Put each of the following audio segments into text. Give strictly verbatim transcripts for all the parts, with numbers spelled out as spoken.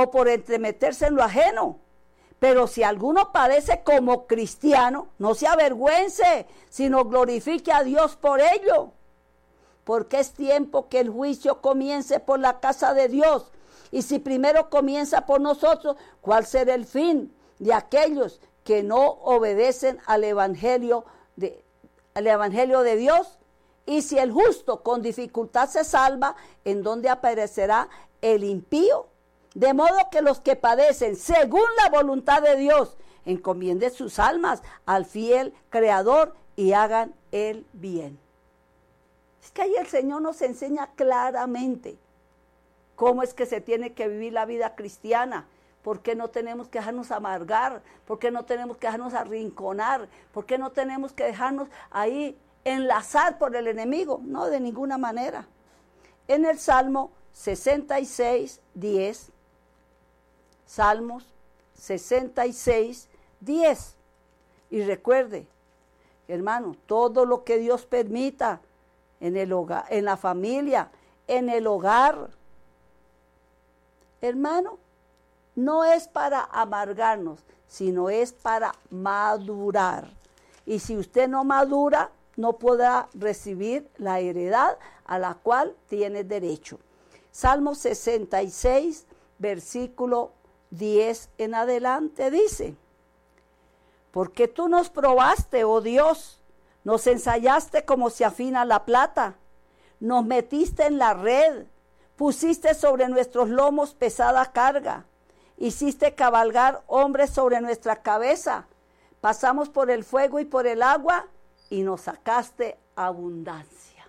o por entremeterse en lo ajeno. Pero si alguno padece como cristiano, no se avergüence, sino glorifique a Dios por ello. Porque es tiempo que el juicio comience por la casa de Dios. Y si primero comienza por nosotros, ¿cuál será el fin de aquellos que no obedecen al evangelio de, al evangelio de Dios? Y si el justo con dificultad se salva, ¿en dónde aparecerá el impío? De modo que los que padecen según la voluntad de Dios encomienden sus almas al fiel Creador y hagan el bien. Es que ahí el Señor nos enseña claramente cómo es que se tiene que vivir la vida cristiana. ¿Por qué no tenemos que dejarnos amargar? ¿Por qué no tenemos que dejarnos arrinconar? ¿Por qué no tenemos que dejarnos ahí enlazar por el enemigo? No, de ninguna manera. En el Salmo sesenta y seis, diez, Salmos sesenta y seis, diez. Y recuerde, hermano, todo lo que Dios permita en el hogar, en la familia, en el hogar, hermano, no es para amargarnos, sino es para madurar. Y si usted no madura, no podrá recibir la heredad a la cual tiene derecho. Salmo sesenta y seis, versículo diez en adelante dice: porque tú nos probaste, oh Dios, nos ensayaste como se afina la plata, nos metiste en la red, pusiste sobre nuestros lomos pesada carga, hiciste cabalgar hombres sobre nuestra cabeza, pasamos por el fuego y por el agua, y nos sacaste abundancia.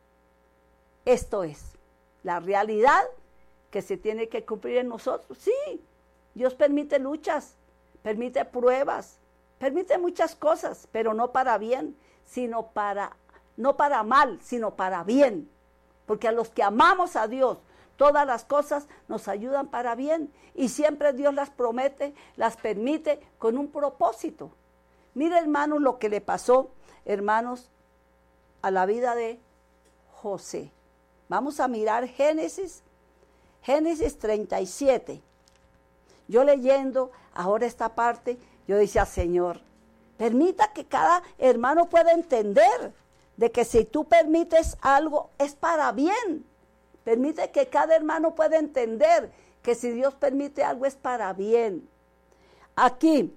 Esto es la realidad que se tiene que cumplir en nosotros. Sí, Dios permite luchas, permite pruebas, permite muchas cosas, pero no para bien, sino para, no para mal, sino para bien. Porque a los que amamos a Dios, todas las cosas nos ayudan para bien. Y siempre Dios las promete, las permite con un propósito. Mira, hermanos, lo que le pasó, hermanos, a la vida de José. Vamos a mirar Génesis, Génesis treinta y siete. Yo leyendo ahora esta parte, yo decía, Señor, permita que cada hermano pueda entender de que si tú permites algo es para bien. Permite que cada hermano pueda entender que si Dios permite algo es para bien. Aquí,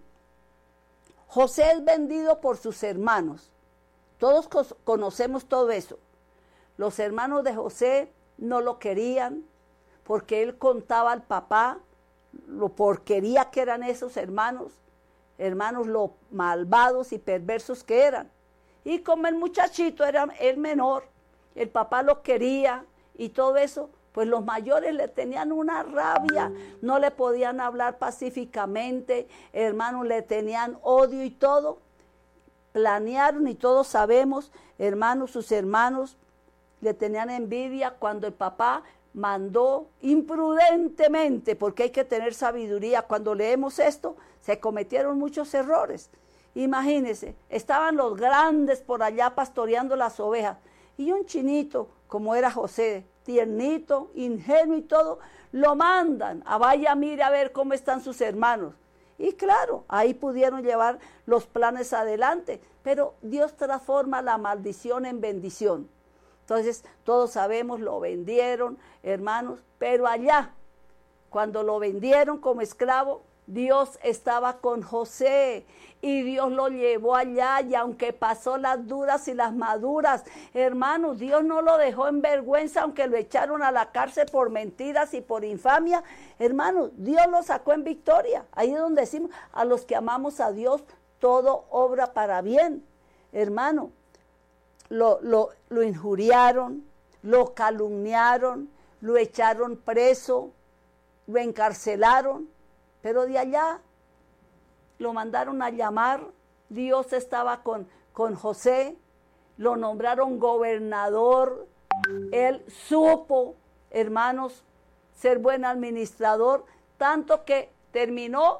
José es vendido por sus hermanos. Todos conocemos todo eso. Los hermanos de José no lo querían porque él contaba al papá lo porquería que eran esos hermanos, hermanos lo malvados y perversos que eran. Y como el muchachito era el menor, el papá lo quería y todo eso, pues los mayores le tenían una rabia, no le podían hablar pacíficamente, hermanos, le tenían odio y todo. Planearon, y todos sabemos, hermanos, sus hermanos le tenían envidia cuando el papá mandó imprudentemente, porque hay que tener sabiduría. Cuando leemos esto, se cometieron muchos errores. Imagínense, estaban los grandes por allá pastoreando las ovejas, y un chinito, como era José, tiernito, ingenuo y todo, lo mandan a vaya, mire a ver cómo están sus hermanos. Y claro, ahí pudieron llevar los planes adelante, pero Dios transforma la maldición en bendición. Entonces, todos sabemos, lo vendieron, hermanos, pero allá, cuando lo vendieron como esclavo, Dios estaba con José y Dios lo llevó allá, y aunque pasó las duras y las maduras, hermanos, Dios no lo dejó en vergüenza, aunque lo echaron a la cárcel por mentiras y por infamia, hermanos, Dios lo sacó en victoria. Ahí es donde decimos, a los que amamos a Dios, todo obra para bien, hermano. Lo, lo, lo injuriaron, lo calumniaron, lo echaron preso, lo encarcelaron, pero de allá lo mandaron a llamar. Dios estaba con, con José, lo nombraron gobernador, él supo, hermanos, ser buen administrador, tanto que terminó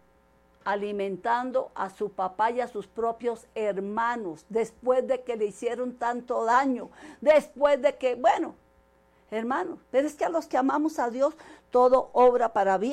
alimentando a su papá y a sus propios hermanos, después de que le hicieron tanto daño, después de que, bueno, hermanos, pero es que a los que amamos a Dios, todo obra para bien.